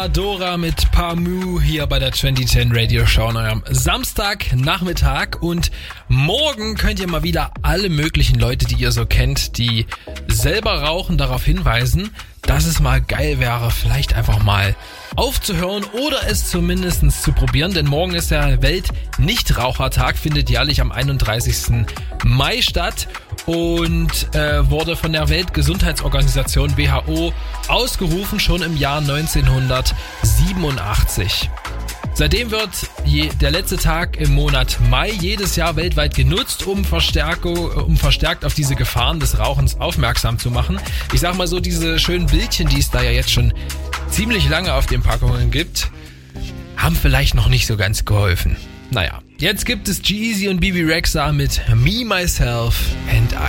Dora mit Pamu hier bei der 2010 Radio Show an eurem Samstagnachmittag, und morgen könnt ihr mal wieder alle möglichen Leute, die ihr so kennt, die selber rauchen, darauf hinweisen, dass es mal geil wäre, vielleicht einfach mal aufzuhören oder es zumindest zu probieren, denn morgen ist der Welt-Nichtrauchertag, findet jährlich am 31. Mai statt und wurde von der Weltgesundheitsorganisation WHO ausgerufen, schon im Jahr 1987. Seitdem wird der letzte Tag im Monat Mai jedes Jahr weltweit genutzt, um verstärkt auf diese Gefahren des Rauchens aufmerksam zu machen. Ich sag mal so, diese schönen Bildchen, die es da ja jetzt schon ziemlich lange auf den Packungen gibt, haben vielleicht noch nicht so ganz geholfen. Naja, jetzt gibt es G-Eazy und Bebe Rexha mit Me, Myself and I.